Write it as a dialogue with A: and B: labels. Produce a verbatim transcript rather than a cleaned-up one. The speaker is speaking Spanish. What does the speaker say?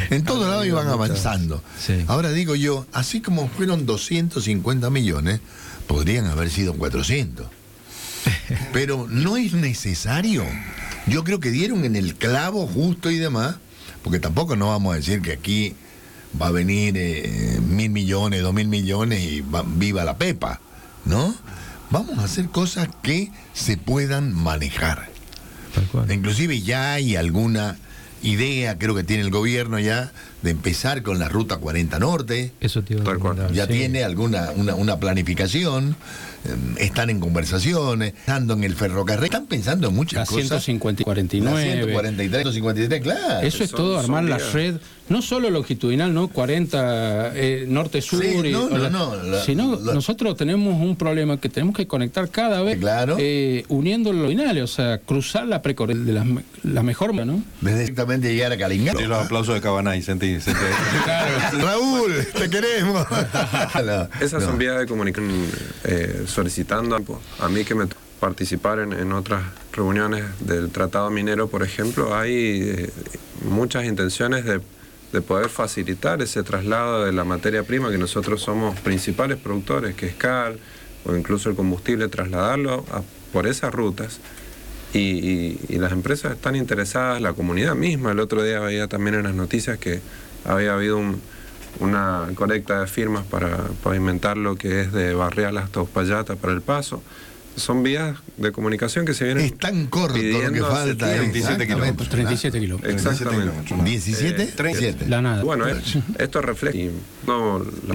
A: En todos lados iban avanzando.
B: Sí.
A: Ahora digo yo, así como fueron doscientos cincuenta millones, podrían haber sido cuatrocientos. Pero no es necesario. Yo creo que dieron en el clavo justo y demás, porque tampoco no vamos a decir que aquí va a venir eh, mil millones, dos mil millones y va, viva la pepa, ¿no? Vamos a hacer cosas que se puedan manejar.
B: Tal cual.
A: Inclusive ya hay alguna idea, creo que tiene el gobierno ya, de empezar con la Ruta cuarenta Norte.
B: Eso te iba a
C: Tal cual.
B: comentar,
A: Ya
B: sí.
A: tiene alguna una, una planificación, eh, están en conversaciones, estando en el ferrocarril, están pensando en muchas
D: La
A: cosas.
D: ciento cincuenta y cuarenta y
A: La
D: nueve.
A: ciento cuarenta y tres, ciento cincuenta y tres, claro.
D: Eso es
C: Son-
D: todo,
C: son
D: armar la
C: vías.
D: red, no solo longitudinal, ¿no? cuarenta, eh, norte-sur,
A: Sí,
D: y-
A: no,
D: o la-
A: no, no, la-
D: sino
A: la-
D: nosotros tenemos un problema que tenemos que conectar cada vez,
A: Claro.
D: eh, uniendo los longitudinales, o sea, cruzar la precor de la, la mejor manera, ¿no?
A: Desde directamente llegar a Calingán.
E: Y los aplausos de Cabanay, sentí, sentí.
A: Raúl, te queremos. No,
C: Esas
A: no.
C: son vías de comunicación eh, solicitando a mí que me participar en, en otras reuniones del Tratado Minero, por ejemplo. Hay eh, muchas intenciones de, de poder facilitar ese traslado de la materia prima, que nosotros somos principales productores, que es cal, o incluso el combustible, trasladarlo a- por esas rutas. Y, y- y las empresas están interesadas, la comunidad misma. El otro día veía también en las noticias que había habido un- una colecta de firmas para pavimentar lo que es de Barrial hasta Uspallata para el paso. Son vías de comunicación que se vienen
A: Es tan corto lo que
C: pidiendo hace
A: falta.
C: tiempo.
E: veintisiete kilómetros.
D: treinta y siete kilómetros.
C: Exactamente.
A: ¿diecisiete?
C: Eh,
A: treinta y siete.
D: La nada.
C: Bueno, es- esto refleja y no, la